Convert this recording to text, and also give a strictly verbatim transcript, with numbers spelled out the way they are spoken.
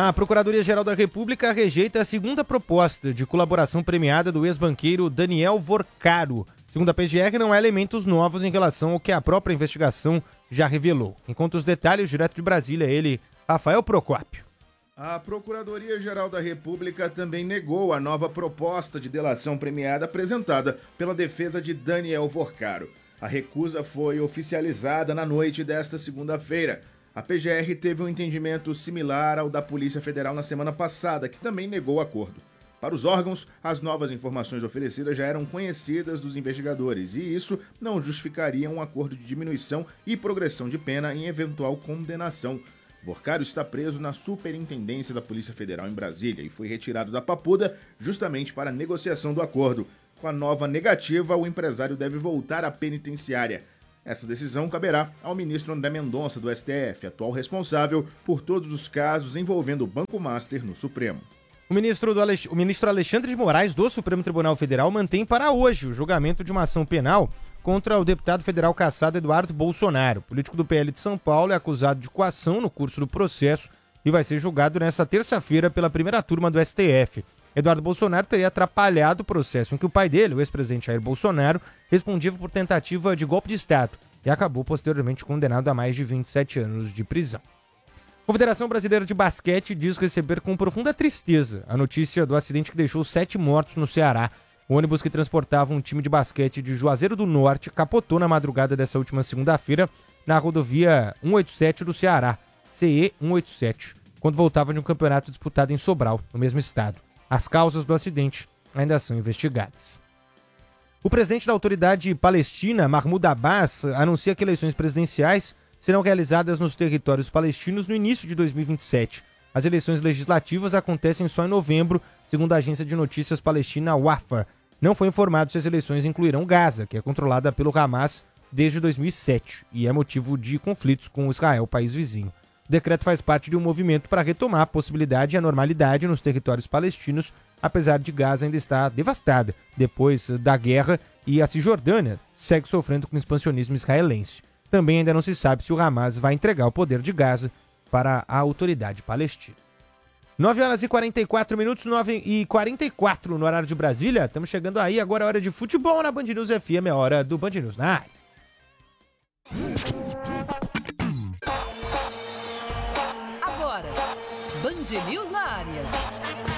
A Procuradoria-Geral da República rejeita a segunda proposta de colaboração premiada do ex-banqueiro Daniel Vorcaro. Segundo a P G R, não há elementos novos em relação ao que a própria investigação já revelou. Enquanto os detalhes, direto de Brasília, ele, Rafael Procópio. A Procuradoria-Geral da República também negou a nova proposta de delação premiada apresentada pela defesa de Daniel Vorcaro. A recusa foi oficializada na noite desta segunda-feira. A P G R teve um entendimento similar ao da Polícia Federal na semana passada, que também negou o acordo. Para os órgãos, as novas informações oferecidas já eram conhecidas dos investigadores e isso não justificaria um acordo de diminuição e progressão de pena em eventual condenação. Vorcaro está preso na Superintendência da Polícia Federal em Brasília e foi retirado da Papuda justamente para a negociação do acordo. Com a nova negativa, o empresário deve voltar à penitenciária. Essa decisão caberá ao ministro André Mendonça, do S T F, atual responsável por todos os casos envolvendo o Banco Master no Supremo. O ministro, do Alex... o ministro Alexandre de Moraes, do Supremo Tribunal Federal, mantém para hoje o julgamento de uma ação penal contra o deputado federal cassado Eduardo Bolsonaro. O político do P L de São Paulo é acusado de coação no curso do processo e vai ser julgado nesta terça-feira pela primeira turma do S T F. Eduardo Bolsonaro teria atrapalhado o processo em que o pai dele, o ex-presidente Jair Bolsonaro, respondia por tentativa de golpe de Estado e acabou posteriormente condenado a mais de vinte e sete anos de prisão. A Confederação Brasileira de Basquete diz receber com profunda tristeza a notícia do acidente que deixou sete mortos no Ceará. O ônibus que transportava um time de basquete de Juazeiro do Norte capotou na madrugada dessa última segunda-feira na rodovia cento e oitenta e sete do Ceará, C E cento e oitenta e sete, quando voltava de um campeonato disputado em Sobral, no mesmo estado. As causas do acidente ainda são investigadas. O presidente da autoridade palestina, Mahmoud Abbas, anuncia que eleições presidenciais serão realizadas nos territórios palestinos no início de dois mil e vinte e sete. As eleições legislativas acontecem só em novembro, segundo a agência de notícias palestina Wafa. Não foi informado se as eleições incluirão Gaza, que é controlada pelo Hamas desde dois mil e sete e é motivo de conflitos com Israel, país vizinho. O decreto faz parte de um movimento para retomar a possibilidade e a normalidade nos territórios palestinos, apesar de Gaza ainda estar devastada depois da guerra e a Cisjordânia segue sofrendo com o expansionismo israelense. Também ainda não se sabe se o Hamas vai entregar o poder de Gaza para a autoridade palestina. nove horas e quarenta e quatro minutos, nove e quarenta e quatro no horário de Brasília. Estamos chegando aí, agora é hora de futebol na Band News F M, é hora do Band News na área. Agora, Band News na área.